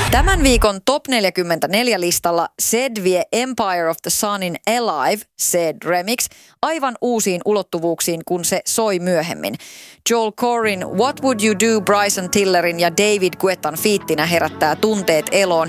Tämän viikon Top 44 listalla Zed vie Empire of the Sunin Alive, Zed Remix, aivan uusiin ulottuvuuksiin, kun se soi myöhemmin. Joel Corryn What Would You Do Bryson Tillerin ja David Guettan fiittinä herättää tunteet eloon